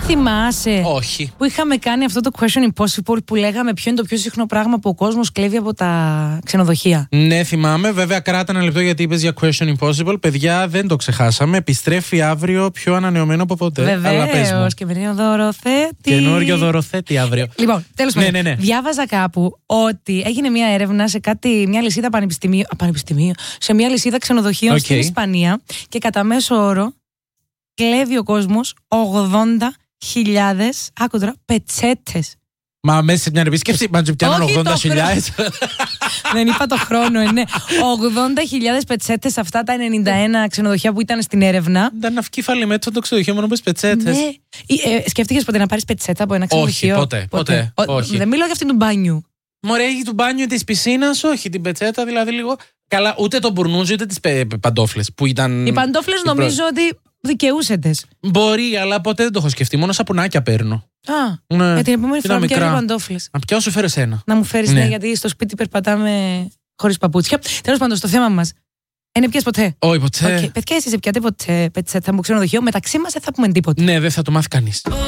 θυμάσαι? Όχι. Που είχαμε κάνει αυτό το Question Impossible που λέγαμε ποιο είναι το πιο συχνό πράγμα που ο κόσμος κλέβει από τα ξενοδοχεία. Ναι, θυμάμαι. Βέβαια, κράτα ένα λεπτό γιατί είπες για Question Impossible. Παιδιά, δεν το ξεχάσαμε. Επιστρέφει αύριο πιο ανανεωμένο από ποτέ. Βεβαίως, και καινούριο δωροθέτη. Καινούριο δωροθέτη αύριο. Λοιπόν, τέλος πάντων. Ναι. Διάβαζα κάπου ότι έγινε μια έρευνα σε μια λυσίδα πανεπιστημίου, σε μια λυσίδα ξενοδοχείων στην Ισπανία και κατά μέσο όρο κλέβει ο κόσμος 80.000 πετσέτες. Μα μέσα σε μια επίσκεψη μας πιάνουν 80.000. Δεν είπα το χρόνο, ναι. 80.000 πετσέτες σε αυτά τα 91 ξενοδοχεία που ήταν στην έρευνα. Ήταν αυκύφαλη μέτρο το ξενοδοχείο μόνο πες πετσέτες. Ναι. Σκέφτηκες ποτέ να πάρεις πετσέτα από ένα ξενοδοχείο? Όχι, ποτέ. Όχι. Δεν μιλάω για αυτήν του μπάνιου. Μωρέ, του μπάνιου της πισίνας, όχι. Την πετσέτα δηλαδή λίγο. Καλά, ούτε το μπουρνούζι ούτε τις παντόφλες που ήταν. Οι παντόφλες νομίζω ότι δικαιούσετες. Μπορεί, αλλά ποτέ δεν το έχω σκεφτεί. Μόνο σαπουνάκια παίρνω. Ναι. Για την επόμενη φορά μου πιάνω παντόφλες. Να πιάω σου φέρεις ένα. Να μου φέρεις, ναι, γιατί στο σπίτι περπατάμε χωρίς παπούτσια. Τέλος πάντων, στο θέμα μας. Πιες ποτέ? Όχι, ποτέ. Παιδιά, εσείς πιάτε ποτέ πετσέτα από ξενοδοχείο? Μεταξύ μας δεν θα πούμε τίποτα. Ναι, δεν θα το μάθει κανείς.